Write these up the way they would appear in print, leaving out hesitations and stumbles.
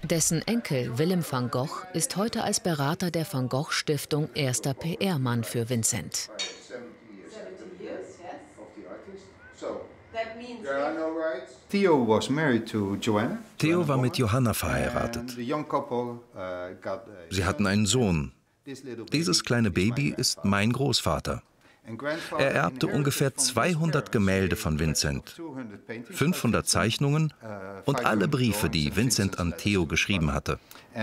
Dessen Enkel Willem van Gogh ist heute als Berater der Van Gogh Stiftung erster PR-Mann für Vincent. Theo war mit Johanna verheiratet. Sie hatten einen Sohn. Dieses kleine Baby ist mein Großvater. Er erbte ungefähr 200 Gemälde von Vincent, 500 Zeichnungen und alle Briefe, die Vincent an Theo geschrieben hatte.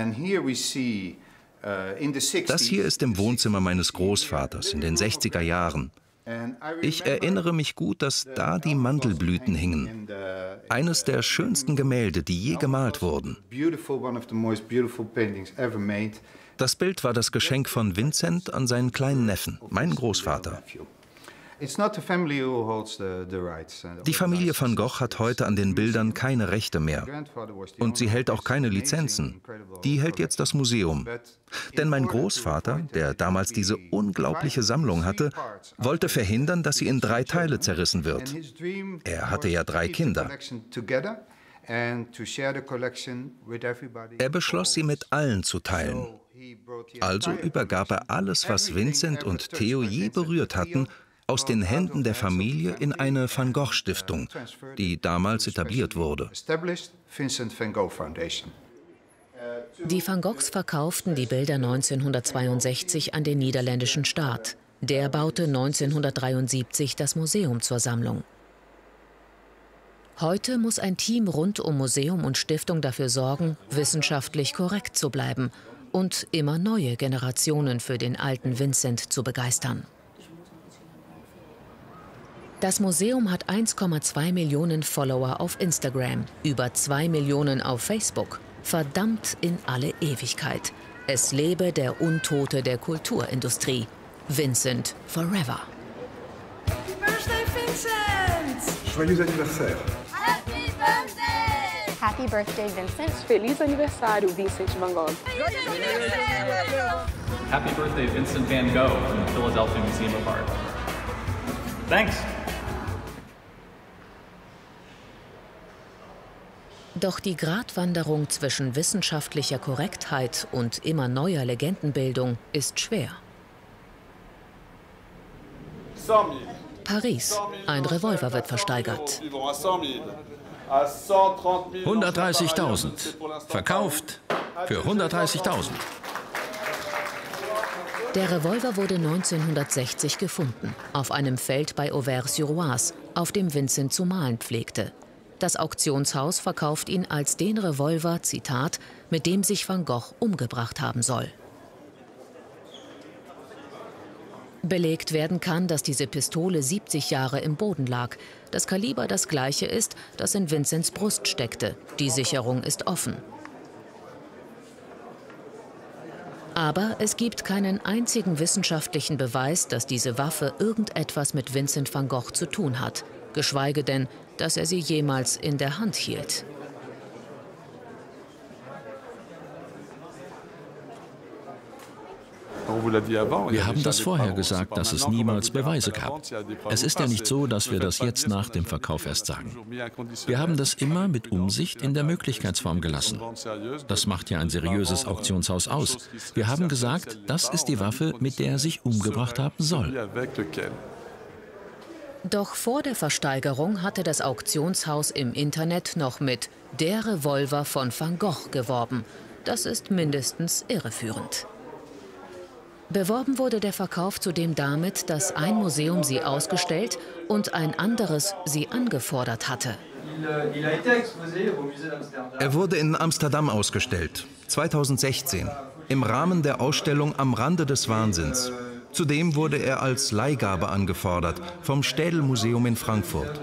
Das hier ist im Wohnzimmer meines Großvaters in den 60er Jahren. Ich erinnere mich gut, dass da die Mandelblüten hingen. Eines der schönsten Gemälde, die je gemalt wurden. Das Bild war das Geschenk von Vincent an seinen kleinen Neffen, meinen Großvater. Die Familie van Gogh hat heute an den Bildern keine Rechte mehr. Und sie hält auch keine Lizenzen. Die hält jetzt das Museum. Denn mein Großvater, der damals diese unglaubliche Sammlung hatte, wollte verhindern, dass sie in 3 Teile zerrissen wird. Er hatte ja 3 Kinder. Er beschloss, sie mit allen zu teilen. Also übergab er alles, was Vincent und Theo je berührt hatten, aus den Händen der Familie in eine Van Gogh Stiftung, die damals etabliert wurde. Die Van Goghs verkauften die Bilder 1962 an den niederländischen Staat. Der baute 1973 das Museum zur Sammlung. Heute muss ein Team rund um Museum und Stiftung dafür sorgen, wissenschaftlich korrekt zu bleiben und immer neue Generationen für den alten Vincent zu begeistern. Das Museum hat 1,2 Millionen Follower auf Instagram, über 2 Millionen auf Facebook. Verdammt in alle Ewigkeit. Es lebe der Untote der Kulturindustrie. Vincent forever. Happy birthday, Vincent! Joyeux anniversaire! Happy birthday! Happy birthday, Vincent! Feliz aniversário, Vincent van Gogh! Happy birthday, Vincent van Gogh from the Philadelphia Museum of Art. Thanks! Doch die Gratwanderung zwischen wissenschaftlicher Korrektheit und immer neuer Legendenbildung ist schwer. Paris. Ein Revolver wird versteigert. 130.000. Verkauft für 130.000. Der Revolver wurde 1960 gefunden, auf einem Feld bei Auvers-sur-Oise, auf dem Vincent zu malen pflegte. Das Auktionshaus verkauft ihn als den Revolver, Zitat, mit dem sich Van Gogh umgebracht haben soll. Belegt werden kann, dass diese Pistole 70 Jahre im Boden lag. Das Kaliber das gleiche ist, das in Vincents Brust steckte. Die Sicherung ist offen. Aber es gibt keinen einzigen wissenschaftlichen Beweis, dass diese Waffe irgendetwas mit Vincent van Gogh zu tun hat. Geschweige denn, dass er sie jemals in der Hand hielt. Wir haben das vorher gesagt, dass es niemals Beweise gab. Es ist ja nicht so, dass wir das jetzt nach dem Verkauf erst sagen. Wir haben das immer mit Umsicht in der Möglichkeitsform gelassen. Das macht ja ein seriöses Auktionshaus aus. Wir haben gesagt, das ist die Waffe, mit der er sich umgebracht haben soll. Doch vor der Versteigerung hatte das Auktionshaus im Internet noch mit »Der Revolver von Van Gogh« geworben. Das ist mindestens irreführend. Beworben wurde der Verkauf zudem damit, dass ein Museum sie ausgestellt und ein anderes sie angefordert hatte. Er wurde in Amsterdam ausgestellt, 2016, im Rahmen der Ausstellung Am Rande des Wahnsinns. Zudem wurde er als Leihgabe angefordert vom Städel-Museum in Frankfurt.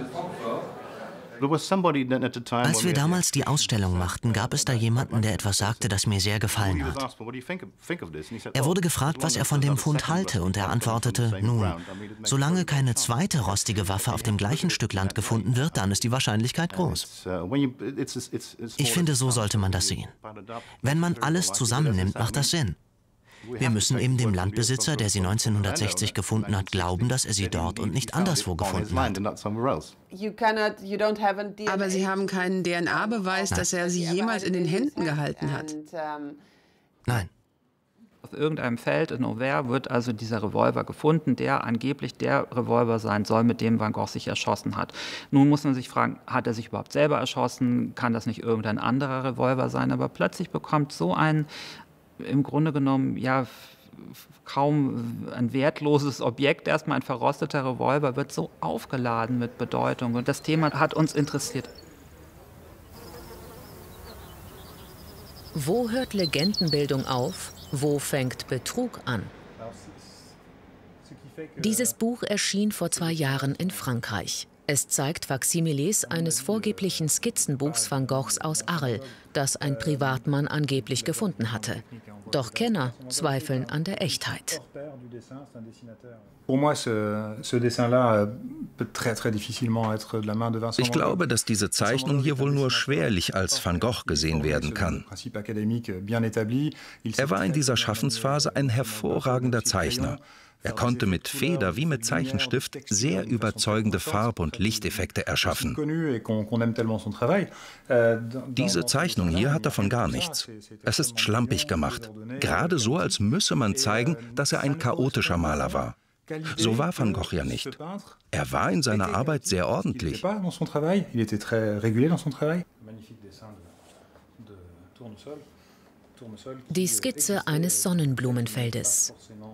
Als wir damals die Ausstellung machten, gab es da jemanden, der etwas sagte, das mir sehr gefallen hat. Er wurde gefragt, was er von dem Fund halte, und er antwortete, nun, solange keine zweite rostige Waffe auf dem gleichen Stück Land gefunden wird, dann ist die Wahrscheinlichkeit groß. Ich finde, so sollte man das sehen. Wenn man alles zusammennimmt, macht das Sinn. Wir müssen eben dem Landbesitzer, der sie 1960 gefunden hat, glauben, dass er sie dort und nicht anderswo gefunden hat. Aber Sie haben keinen DNA-Beweis, dass er sie jemals in den Händen gehalten hat. Nein. Auf irgendeinem Feld in Auvers wird also dieser Revolver gefunden, der angeblich der Revolver sein soll, mit dem Van Gogh sich erschossen hat. Nun muss man sich fragen, hat er sich überhaupt selber erschossen? Kann das nicht irgendein anderer Revolver sein? Aber plötzlich bekommt so ein, im Grunde genommen, ja, kaum ein wertloses Objekt, erstmal ein verrosteter Revolver, wird so aufgeladen mit Bedeutung. Und das Thema hat uns interessiert. Wo hört Legendenbildung auf? Wo fängt Betrug an? Dieses Buch erschien vor 2 Jahren in Frankreich. Es zeigt Faksimiles eines vorgeblichen Skizzenbuchs Van Goghs aus Arles, das ein Privatmann angeblich gefunden hatte. Doch Kenner zweifeln an der Echtheit. Ich glaube, dass diese Zeichnung hier wohl nur schwerlich als Van Gogh gesehen werden kann. Er war in dieser Schaffensphase ein hervorragender Zeichner. Er konnte mit Feder wie mit Zeichenstift sehr überzeugende Farb- und Lichteffekte erschaffen. Diese Zeichnung hier hat davon gar nichts. Es ist schlampig gemacht, gerade so, als müsse man zeigen, dass er ein chaotischer Maler war. So war Van Gogh ja nicht. Er war in seiner Arbeit sehr ordentlich. Die Skizze eines Sonnenblumenfeldes.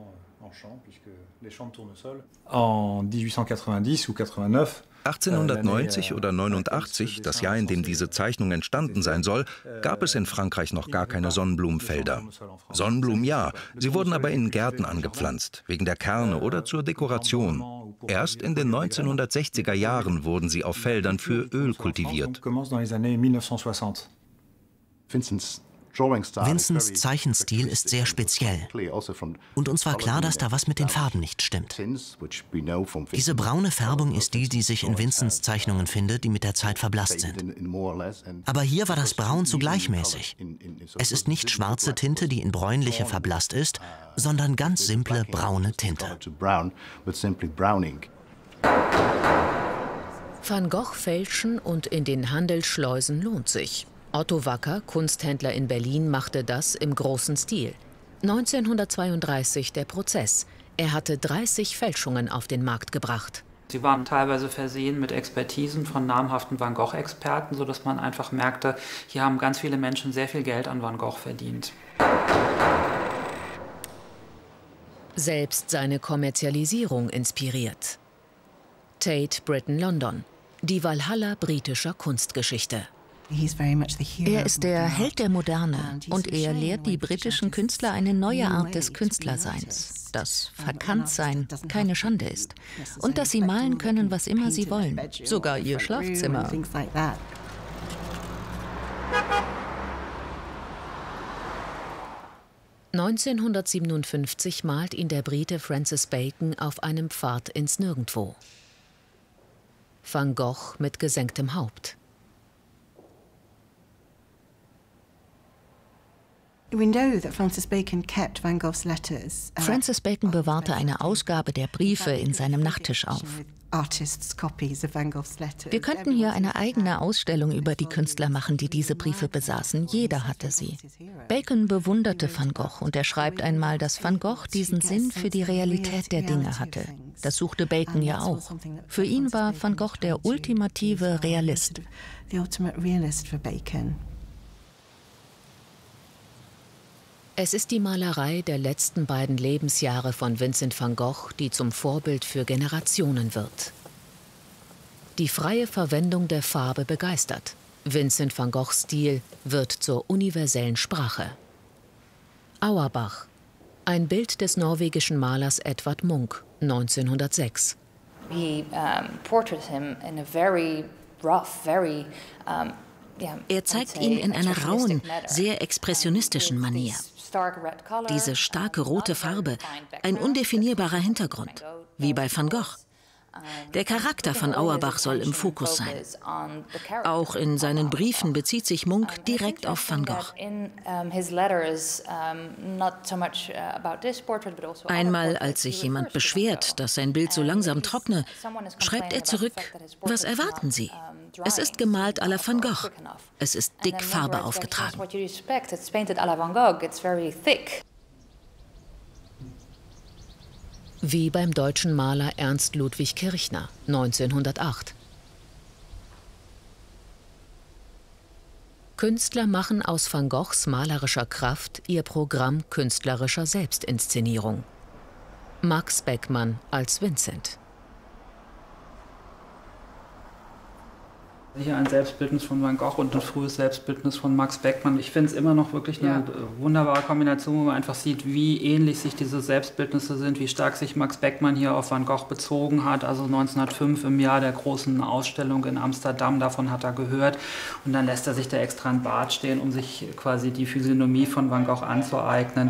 1890 oder 89, das Jahr, in dem diese Zeichnung entstanden sein soll, gab es in Frankreich noch gar keine Sonnenblumenfelder. Sonnenblumen ja, sie wurden aber in Gärten angepflanzt, wegen der Kerne oder zur Dekoration. Erst in den 1960er Jahren wurden sie auf Feldern für Öl kultiviert. Vincents Zeichenstil ist sehr speziell. Und uns war klar, dass da was mit den Farben nicht stimmt. Diese braune Färbung ist die, die sich in Vincents Zeichnungen findet, die mit der Zeit verblasst sind. Aber hier war das Braun zu gleichmäßig. Es ist nicht schwarze Tinte, die in bräunliche verblasst ist, sondern ganz simple braune Tinte. Van Gogh fälschen und in den Handel schleusen lohnt sich. Otto Wacker, Kunsthändler in Berlin, machte das im großen Stil. 1932 der Prozess. Er hatte 30 Fälschungen auf den Markt gebracht. Sie waren teilweise versehen mit Expertisen von namhaften Van Gogh-Experten, sodass man einfach merkte, hier haben ganz viele Menschen sehr viel Geld an Van Gogh verdient. Selbst seine Kommerzialisierung inspiriert. Tate Britain London, die Walhalla britischer Kunstgeschichte. Er ist der Held der Moderne und er lehrt die britischen Künstler eine neue Art des Künstlerseins, dass Verkanntsein keine Schande ist und dass sie malen können, was immer sie wollen, sogar ihr Schlafzimmer. (1957) malt ihn der Brite Francis Bacon auf einem Pfad ins Nirgendwo. Van Gogh mit gesenktem Haupt. Francis Bacon bewahrte eine Ausgabe der Briefe in seinem Nachttisch auf. Wir könnten hier eine eigene Ausstellung über die Künstler machen, die diese Briefe besaßen. Jeder hatte sie. Bacon bewunderte Van Gogh und er schreibt einmal, dass Van Gogh diesen Sinn für die Realität der Dinge hatte. Das suchte Bacon ja auch. Für ihn war Van Gogh der ultimative Realist. Es ist die Malerei der letzten beiden Lebensjahre von Vincent van Gogh, die zum Vorbild für Generationen wird. Die freie Verwendung der Farbe begeistert. Vincent van Goghs Stil wird zur universellen Sprache. Auerbach, ein Bild des norwegischen Malers Edvard Munch, 1906. Er zeigt ihn in einer rauen, sehr expressionistischen Manier. Diese starke rote Farbe, ein undefinierbarer Hintergrund, wie bei Van Gogh. Der Charakter von Auerbach soll im Fokus sein. Auch in seinen Briefen bezieht sich Munck direkt auf Van Gogh. Einmal, als sich jemand beschwert, dass sein Bild so langsam trockne, schreibt er zurück: Was erwarten Sie? Es ist gemalt à la Van Gogh. Es ist dick Farbe aufgetragen. Wie beim deutschen Maler Ernst Ludwig Kirchner 1908. Künstler machen aus Van Goghs malerischer Kraft ihr Programm künstlerischer Selbstinszenierung. Max Beckmann als Vincent. Hier ein Selbstbildnis von Van Gogh und ein frühes Selbstbildnis von Max Beckmann. Ich finde es immer noch wirklich eine wunderbare Kombination, wo man einfach sieht, wie ähnlich sich diese Selbstbildnisse sind, wie stark sich Max Beckmann hier auf Van Gogh bezogen hat. Also 1905 im Jahr der großen Ausstellung in Amsterdam, davon hat er gehört. Und dann lässt er sich da extra ein Bart stehen, um sich quasi die Physiognomie von Van Gogh anzueignen.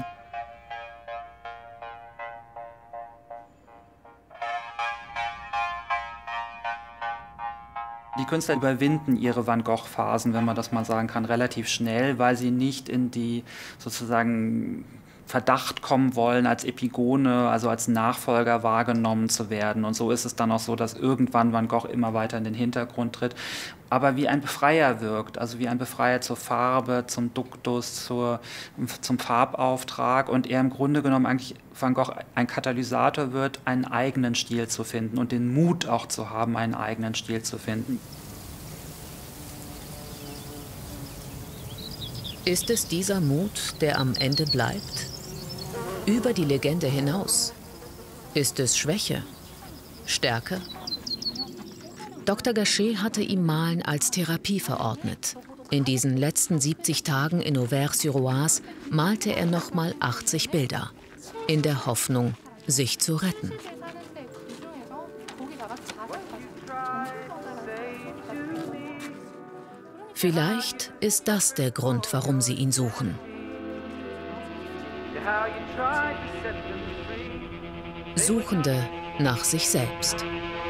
Die Künstler überwinden ihre Van Gogh-Phasen, wenn man das mal sagen kann, relativ schnell, weil sie nicht in die sozusagen Verdacht kommen wollen, als Epigone, also als Nachfolger wahrgenommen zu werden. Und so ist es dann auch so, dass irgendwann Van Gogh immer weiter in den Hintergrund tritt, aber wie ein Befreier wirkt, also wie ein Befreier zur Farbe, zum Duktus, zum Farbauftrag und er im Grunde genommen eigentlich Van Gogh ein Katalysator wird, einen eigenen Stil zu finden und den Mut auch zu haben, einen eigenen Stil zu finden. Ist es dieser Mut, der am Ende bleibt? Über die Legende hinaus? Ist es Schwäche? Stärke? Dr. Gachet hatte ihm Malen als Therapie verordnet. In diesen letzten 70 Tagen in Auvers-sur-Oise malte er nochmal 80 Bilder, in der Hoffnung, sich zu retten. Vielleicht ist das der Grund, warum sie ihn suchen. Suchende nach sich selbst.